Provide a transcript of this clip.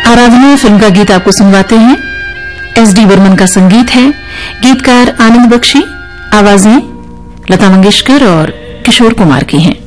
आराधना film का गीत आपको सुनवाते हैं। एस.डी. बर्मन का संगीत है, गीतकार आनंद बख्शी, आवाजें लता मंगेशकर और किशोर कुमार की हैं।